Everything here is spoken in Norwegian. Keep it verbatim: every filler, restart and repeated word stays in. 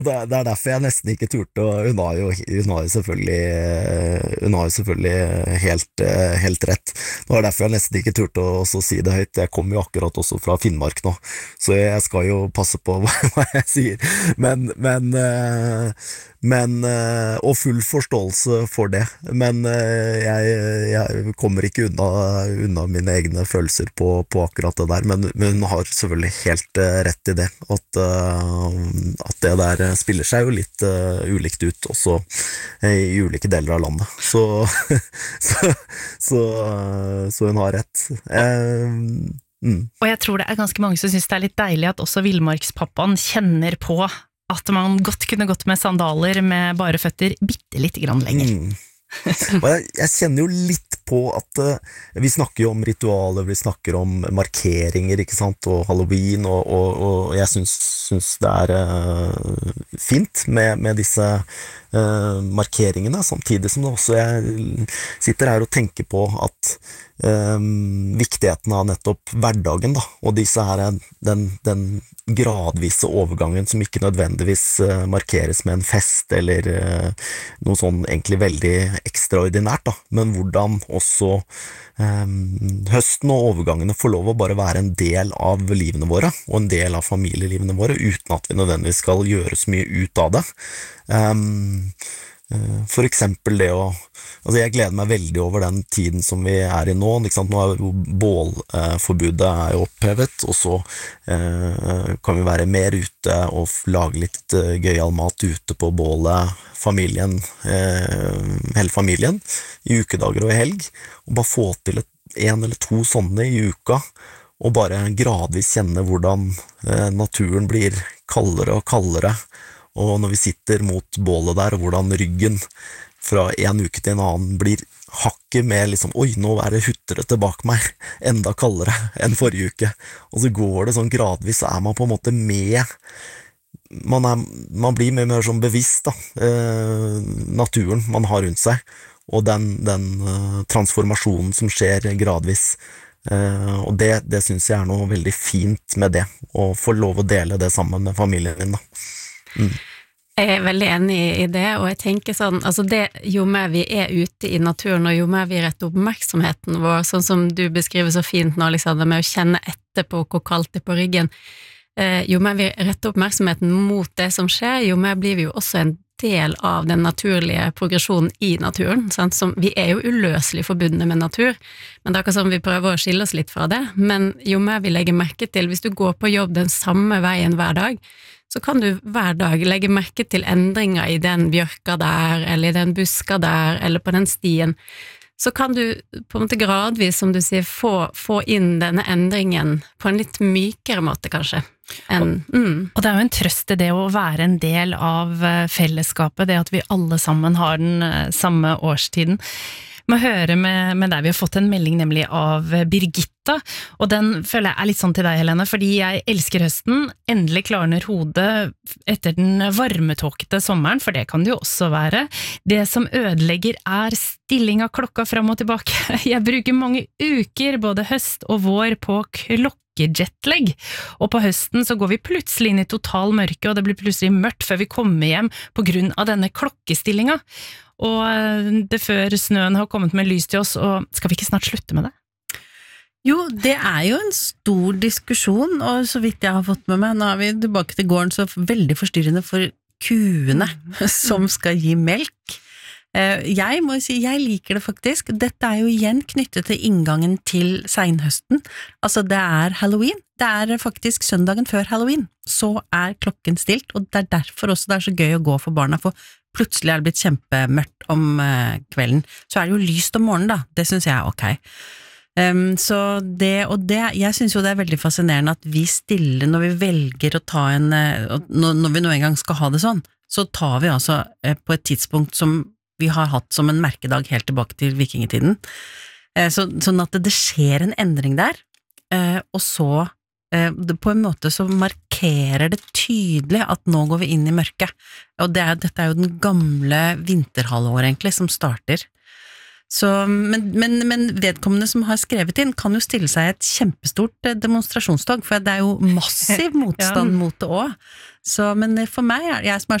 Det er, det er derfor jeg nesten ikke turte, og hun har jo, hun har jo selvfølgelig Hun har jo selvfølgelig helt, helt rett. Det var derfor jeg nesten ikke turte å også si det høyt. Jeg kommer jo akkurat også fra Finnmark nå, så jeg skal jo passe på hva jeg sier. Men, men, eh, men eh, og full forståelse for det. Men eh, jeg, jeg kommer ikke unna, unna mine egne følelser på, på akkurat det der. Men, men hun har selvfølgelig helt eh, rett i det. At, eh, at det der spiller seg jo litt uh, ulikt ut også uh, i ulike deler av landet. Så, så, så, uh, så hun har rett. Uh, mm. Og jeg tror det er ganske mange som synes det er litt deilig at også villmarkspappaen kjenner på at man godt kunne gått med sandaler med bare føtter bitte litt grann lenger. Mm. Og jeg, jeg kjenner jo litt på at uh, vi snakker jo om ritualer, vi snakker om markeringer, ikke sant, og Halloween, og, og, og jeg synes, synes det er uh, fint med, med disse uh, markeringene, samtidig som det også jeg sitter her og tenker på at um, viktigheten av nettopp hverdagen, da, og disse her, den, den gradvise overgangen som ikke nødvendigvis uh, markeres med en fest eller uh, noe sånn egentlig veldig ekstraordinært, da, men hvordan også um, høsten og overgangene får lov å bare være en del av livene våre, og en del av familielivene våre, uten at vi nødvendigvis skal gjøre så mye ut av det. Um, For eksempel det å, altså jeg gleder meg veldig over den tiden som vi er i nå, ikke sant? Nå er jo bålforbudet er jo opphevet, og så eh, kan vi være mer ute og lage litt uh, gøyal mat ute på bålet, familien, eh, hele familien, i ukedager og i helg, og bare få til et, en eller to sånne i uka, og bare gradvis kjenne hvordan eh, naturen blir kaldere og kaldere, og når vi sitter mot bålet der, og hvordan ryggen fra en uke til en annen blir hakket med liksom, oi, nå er det hutrete bak meg, enda kaldere enn forrige uke, og så går det sånn gradvis, så er man på en måte med, man, er, man blir mye mer sånn bevisst da, eh, naturen man har rundt seg, og den, den eh, transformasjonen som skjer gradvis, eh, og det, det synes jeg er noe veldig fint med det, å få lov å dele det sammen med familien din da. Mm. Jeg er veldig enig i det, og jeg tenker sånn, altså det, jo mer vi er ute i naturen, og jo mer vi retter oppmerksomheten vår, sånn som du beskriver så fint nå, Alexander, med å kjenne etter på hvor kaldt det er på ryggen, eh, jo mer vi retter oppmerksomheten mot det som skjer, jo mer blir vi jo også en del av den naturlige progresjonen i naturen, sant? Som, vi er jo uløselig forbundne med natur, men det er ikke sånn vi prøver å skille oss litt fra det, men jo mer vi legger merke til, hvis du går på jobb den samme veien hver dag, så kan du hver dag legge merke til endringer i den bjørka der, eller i den buska der, eller på den stien. Så kan du på en måte gradvis, som du sier, få, få inn denne endringen på en litt mykere måte, kanskje. En, mm. Og det er jo en trøst i det å være en del av fellesskapet, det at vi alle sammen har den samme årstiden. Må høre med, med deg, vi har fått en melding nemlig av Birgitta, og den føler jeg er litt sånn til deg, Helene, fordi jeg elsker høsten, endelig klarner hodet etter den varmetåkete sommeren, for det kan det jo også være. Det som ødelegger er stilling av klokka fram og tilbake. Jeg bruker mange uker, både høst og vår, på klokkejetlag, og på høsten så går vi plutselig inn i total mørke, og det blir plutselig mørkt før vi kommer hjem på grunn av denne klokkestillinga. Og det før snøen har kommet med lys til oss, og skal vi ikke snart slutte med det? Jo, det er jo en stor diskusjon, og så vidt jeg har fått med meg, nå er vi tilbake til gården, så veldig forstyrrende for kuene som skal gi melk. Jeg må si, jeg liker det faktisk. Dette er jo igjen knyttet til inngangen til senhøsten. Altså, det er Halloween. Det er faktisk søndagen før Halloween. Så er klokken stilt, og det er derfor også det er så gøy å gå for barna, for plutselig er det blitt kjempemørkt om kvelden. Så er det jo lyst om morgenen da. Det synes jeg er ok. Um, så det, og det, jeg synes jo det er veldig fascinerende at vi stiller når vi velger å ta en, når, når vi nå en gang skal ha det sånn, så tar vi altså på et tidspunkt som vi har hatt som en merkedag helt tilbake til vikingetiden. Så, sånn at det, det skjer en endring der, og så på en måte så markerer det tydelig at nå går vi inn i mørket. Og det er, dette er jo den gamle vinterhalvåret egentlig som starter. Så, men, men, men vedkommende som har skrevet inn kan jo stille seg et kjempestort demonstrasjonstog, for det er jo massiv motstand ja. mot det også. Så, men for meg, jeg som er